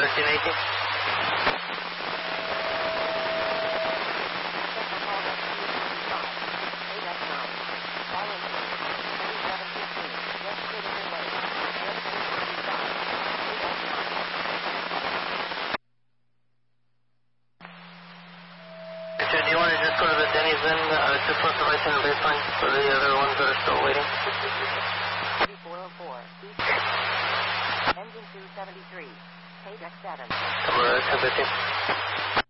1318. Do you want to just go to the Denny's then, just plus the right center baseline for the other ones that are still waiting? 404, engine 273, page X7. Number 1015.